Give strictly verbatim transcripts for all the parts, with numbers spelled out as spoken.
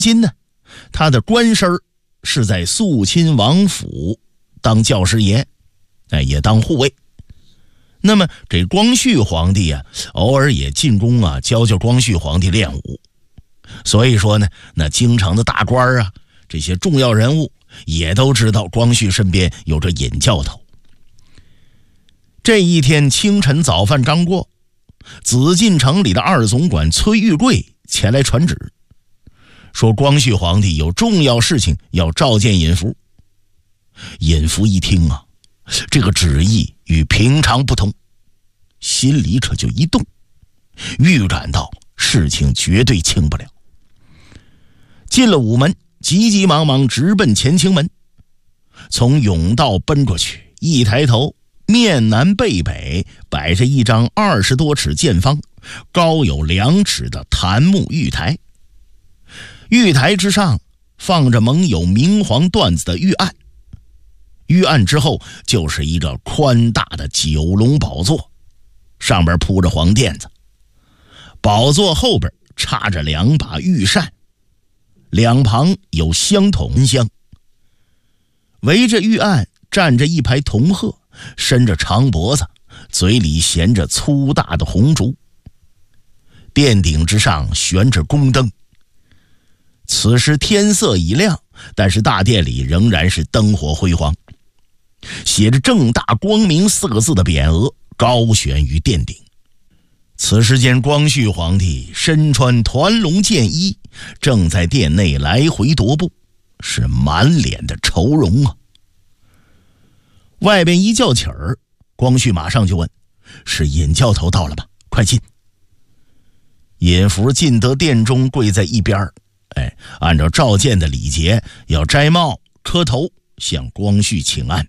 今呢，他的官身是在肃亲王府当教师爷，哎，也当护卫。那么这光绪皇帝啊，偶尔也进宫啊，教教光绪皇帝练武。所以说呢，那京城的大官啊，这些重要人物也都知道光绪身边有着尹教头。这一天清晨早饭刚过，紫禁城里的二总管崔玉贵前来传旨，说光绪皇帝有重要事情要召见尹福。尹福一听啊，这个旨意与平常不同，心里可就一动，预感到事情绝对轻不了。进了午门，急急忙忙直奔乾清门，从甬道奔过去，一抬头，面南背北摆着一张二十多尺见方、高有两尺的檀木玉台，玉台之上放着蒙有明黄缎子的玉案，玉案之后就是一个宽大的九龙宝座，上边铺着黄垫子，宝座后边插着两把玉扇，两旁有香筒香，围着玉案站着一排铜鹤，伸着长脖子，嘴里衔着粗大的红烛，殿顶之上悬着宫灯。此时天色已亮，但是大殿里仍然是灯火辉煌，写着正大光明四个字的匾额高悬于殿顶。此时间光绪皇帝身穿团龙剑衣，正在殿内来回踱步，是满脸的愁容啊。外边一叫起儿，光绪马上就问：是尹教头到了吧？快进。尹福进得殿中，跪在一边，哎，按照召见的礼节，要摘帽磕头向光绪请安。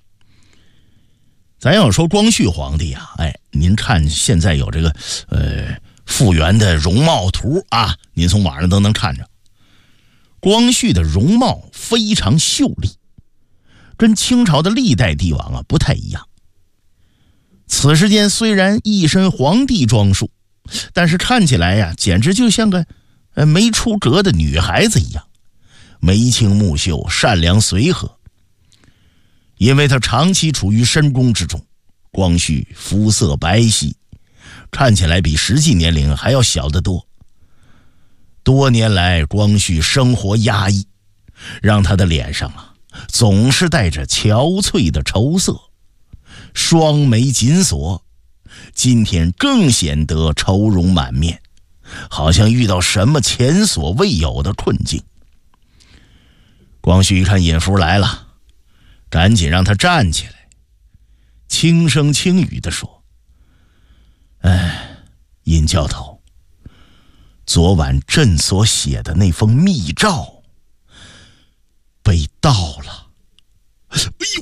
咱要说光绪皇帝啊，哎，您看现在有这个呃复原的容貌图啊，您从网上都能看着。光绪的容貌非常秀丽，跟清朝的历代帝王啊不太一样。此时间虽然一身皇帝装束，但是看起来呀、啊，简直就像个呃没出阁的女孩子一样，眉清目秀，善良随和。因为他长期处于深宫之中，光绪肤色白皙，看起来比实际年龄还要小得多。多年来光绪生活压抑，让他的脸上啊总是带着憔悴的愁色，双眉紧锁，今天更显得愁容满面，好像遇到什么前所未有的困境。光绪一看尹福来了，赶紧让他站起来，轻声轻语地说：哎，尹教头，昨晚朕所写的那封密诏被盗了。哎呦，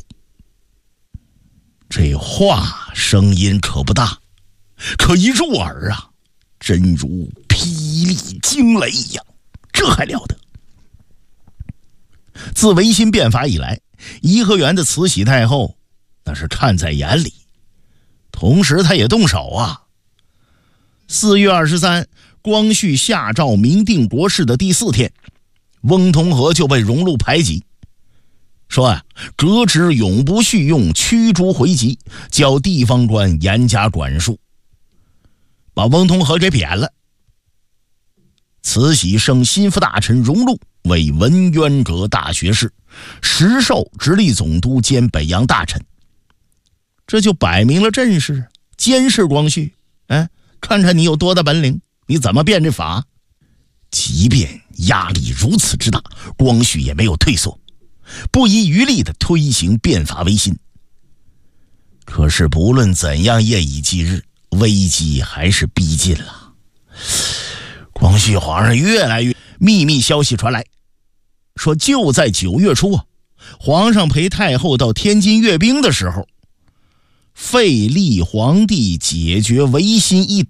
这话声音可不大，可一入耳啊，真如霹雳惊雷一样，这还了得。自维新变法以来，颐和园的慈禧太后那是看在眼里，同时他也动手啊。四月二十三，光绪下诏明定国事的第四天，翁同龢就被荣禄排挤，说啊，革职永不续用，驱逐回籍，叫地方官严加管束，把翁同龢给贬了。慈禧升心腹大臣荣禄为文渊阁大学士，实授直隶总督兼北洋大臣。这就摆明了阵势，监视光绪，哎，看看你有多大本领，你怎么变这法。即便压力如此之大，光绪也没有退缩，不遗余力地推行变法维新。可是不论怎样夜以继日，危机还是逼近了。光绪皇上越来越秘密消息传来，说就在九月初啊，皇上陪太后到天津阅兵的时候，废立皇帝解决维新一